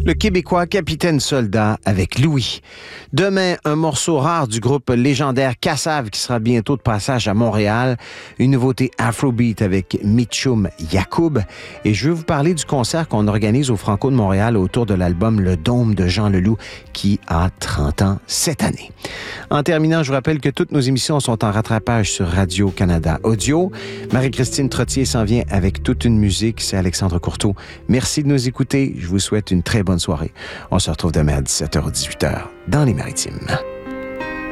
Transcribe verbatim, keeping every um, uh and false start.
Le Québécois Capitaine Soldat avec Louis. Demain, un morceau rare du groupe légendaire Kassav qui sera bientôt de passage à Montréal. Une nouveauté Afrobeat avec Mitchum Yacoub. Et je veux vous parler du concert qu'on organise au Franco de Montréal autour de l'album Le Dôme de Jean Leloup qui a trente ans cette année. En terminant, je vous rappelle que toutes nos émissions sont en rattrapage sur Radio-Canada Audio. Marie-Christine Trottier s'en vient avec toute une musique. C'est Alexandre Courteau. Merci de nous écouter. Je vous souhaite une très bonne soirée. On se retrouve demain à dix-sept heures ou dix-huit heures dans les Maritimes.